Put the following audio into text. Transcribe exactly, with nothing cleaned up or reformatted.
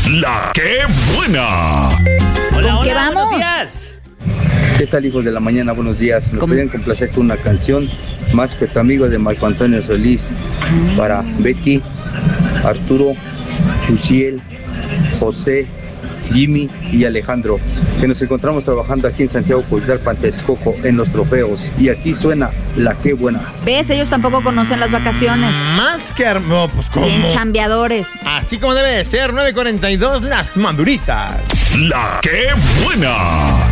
La que buena. Hola, ¿Con qué hola, vamos? buenos días. ¿Qué tal, hijos de la mañana? Buenos días. ¿Me ¿Cómo? pueden complacer con una canción? Más que tu amigo, de Marco Antonio Solís. Para Betty, Arturo, Luciel, José, Jimmy y Alejandro, que nos encontramos trabajando aquí en Santiago Cultural Texcoco en los trofeos. Y aquí suena La que buena. ¿Ves? Ellos tampoco conocen las vacaciones. Más que armo, pues como. Bien chambeadores. Así como debe de ser, nueve cuarenta y dos, las maduritas. La que buena.